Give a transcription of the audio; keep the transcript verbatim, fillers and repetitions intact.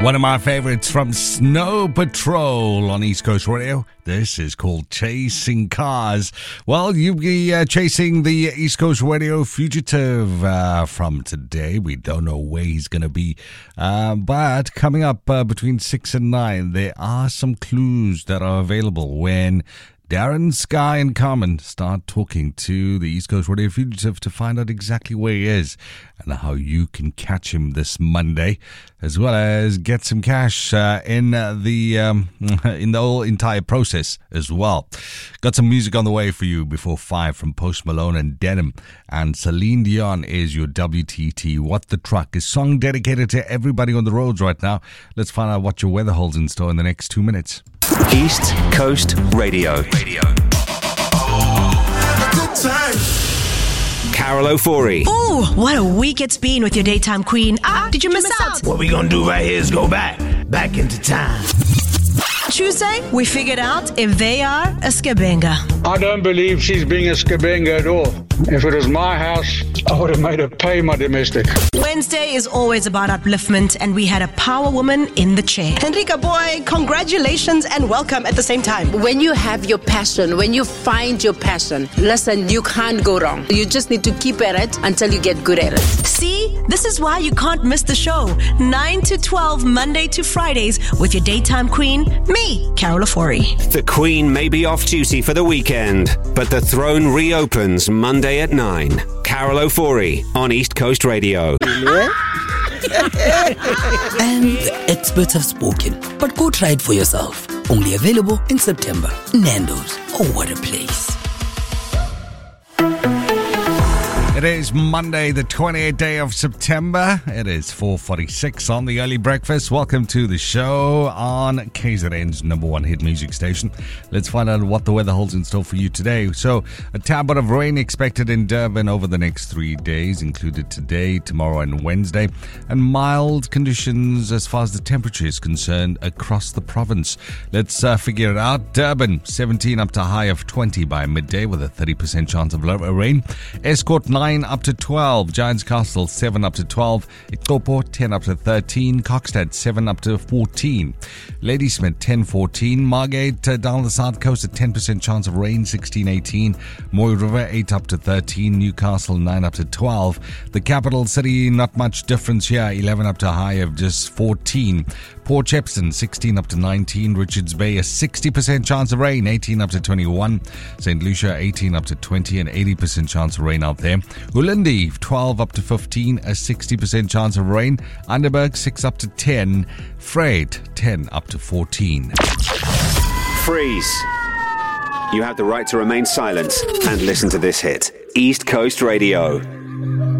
One of my favorites from Snow Patrol on East Coast Radio. This is called Chasing Cars. Well, you'll be uh, chasing the East Coast Radio fugitive uh, from today. We don't know where he's going to be. Uh, but coming up uh, between six and nine, there are some clues that are available when Darren, Sky and Carmen start talking to the East Coast Radio fugitive to find out exactly where he is and how you can catch him this Monday, as well as get some cash uh, in uh, the um, in the whole entire process as well. Got some music on the way for you before five from Post Malone and Denim, and Celine Dion is your W T T What the Truck, a song dedicated to everybody on the roads right now. Let's find out what your weather holds in store in the next two minutes. East Coast Radio. Radio. Good time. Carol O'Forey. Ooh, what a week it's been with your daytime queen. Ah, did you miss out? What we gonna do right here is go back, back into time. Tuesday, we figured out if they are a Skabenga. I don't believe she's being a Skabenga at all. If it was my house, I would have made her pay my domestic. Wednesday is always about upliftment, and we had a power woman in the chair. Henrika, boy, congratulations and welcome at the same time. When you have your passion, when you find your passion, listen, you can't go wrong. You just need to keep at it until you get good at it. See, this is why you can't miss the show. nine to twelve, Monday to Fridays, with your daytime queen, me, Carol O'Forey. The Queen may be off duty for the weekend, but the throne reopens Monday at nine. Carol O'Forey on East Coast Radio. And the experts have spoken, but go try it for yourself. Only available in September. Nando's. Oh, what a place. It is Monday, the twenty-eighth day of September. It is four forty-six on the early breakfast. Welcome to the show on K Z N's number one hit music station. Let's find out what the weather holds in store for you today. So, a tad bit of rain expected in Durban over the next three days, included today, tomorrow and Wednesday, and mild conditions as far as the temperature is concerned across the province. Let's uh, figure it out. Durban, seventeen up to a high of twenty by midday with a thirty percent chance of rain. Escort, nine up to twelve. Giants Castle, seven up to twelve. Itopo, ten up to thirteen. Kokstad, seven up to fourteen. Ladysmith, ten fourteen. Margate, uh, down the south coast, a ten percent chance of rain, sixteen eighteen. Moy River, eight up to thirteen. Newcastle, nine up to twelve. The capital city, not much difference here, eleven up to a high of just fourteen. Port Shepstone, sixteen up to nineteen. Richards Bay, a sixty percent chance of rain, eighteen up to twenty-one. Saint Lucia, eighteen up to twenty, and eighty percent chance of rain out there. Ulindi, twelve up to fifteen, a sixty percent chance of rain. Underberg, six up to ten. Freight, ten up to fourteen. Freeze. You have the right to remain silent and listen to this hit. East Coast Radio.